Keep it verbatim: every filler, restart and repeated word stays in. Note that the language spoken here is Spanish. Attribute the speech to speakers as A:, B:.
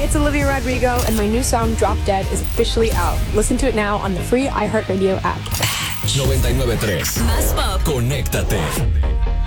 A: it's Olivia Rodrigo, and my new song, Drop Dead, is officially out. Listen to it now on the free iHeartRadio app.
B: noventa y nueve punto tres.
C: Más pop.
B: Conéctate.